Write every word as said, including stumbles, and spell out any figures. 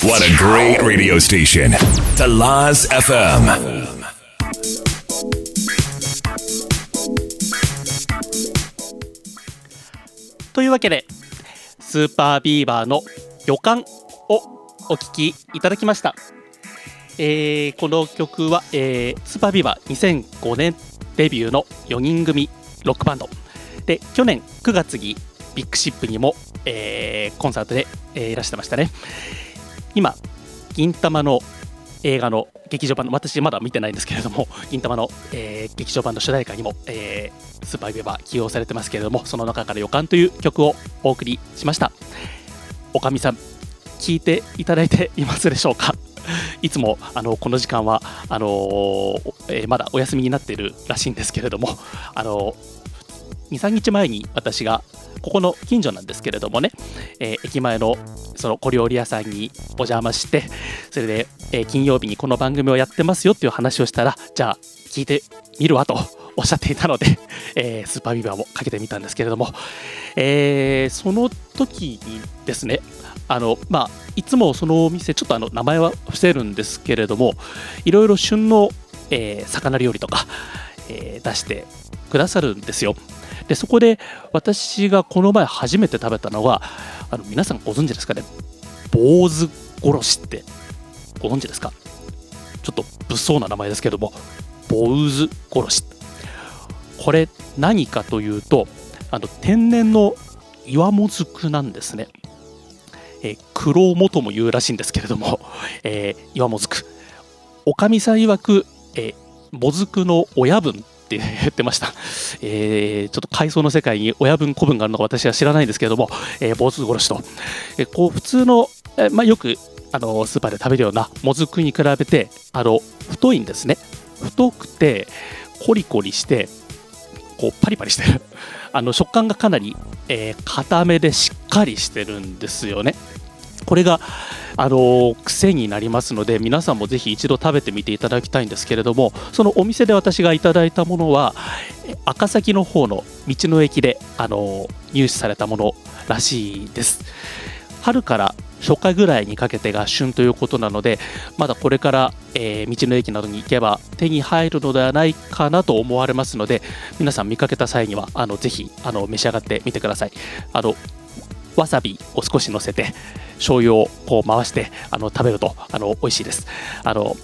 What a great radio station. The Laz エフエム. というわけでスーパービーバーの予感をお聴きいただきました。えー、この曲は、えー、スーパービーバーにせんごねんデビューのよにん組ロックバンドで、去年くがつにビッグシップにも、えー、コンサートで、えー、いらしてましたね。今銀魂の映画の劇場版の、私まだ見てないんですけれども、銀魂の、えー、劇場版の主題歌にも、えー、スーパービーバー起用されてますけれども、その中から予感という曲をお送りしました。おかみさん聞いていただいていますでしょうか。いつもあのこの時間はあのーえー、まだお休みになっているらしいんですけれども、あのー、にさんにちまえに私がここの近所なんですけれどもね、えー、駅前のその小料理屋さんにお邪魔して、それで、えー、金曜日にこの番組をやってますよっていう話をしたら、じゃあ聞いてみるわとおっしゃっていたので、えー、スーパービーバーもかけてみたんですけれども、えー、その時にですね、あのまあ、いつもそのお店ちょっとあの名前は伏せるんですけれども、いろいろ旬の、えー、魚料理とか、えー、出してくださるんですよ。でそこで私がこの前初めて食べたのは、あの皆さんご存知ですかね、坊主殺しってご存知ですか。ちょっと物騒な名前ですけども、坊主殺し、これ何かというと、あの天然の岩もずくなんですね。えー、黒もとも言うらしいんですけれども、えー、岩もずく、おかみさん曰く、えー、もずくの親分って言ってました。えー、ちょっと海藻の世界に親分子分があるのか私は知らないんですけれども、えー、坊主殺しと、えー、こう普通の、えーまあ、よくあのスーパーで食べるようなもずくに比べてあの太いんですね。太くてコリコリしてこうパリパリしてるあの食感がかなり、えー、固めでしっかりしてるんですよね。これがあの癖になりますので、皆さんもぜひ一度食べてみていただきたいんですけれども、そのお店で私がいただいたものは赤崎の方の道の駅であの入手されたものらしいです。春から初夏ぐらいにかけてが旬ということなので、まだこれから、えー、道の駅などに行けば手に入るのではないかなと思われますので、皆さん見かけた際にはあのぜひあの召し上がってみてください。あのわさびを少し乗せて醤油をこう回してあの食べるとあの美味しいです。あの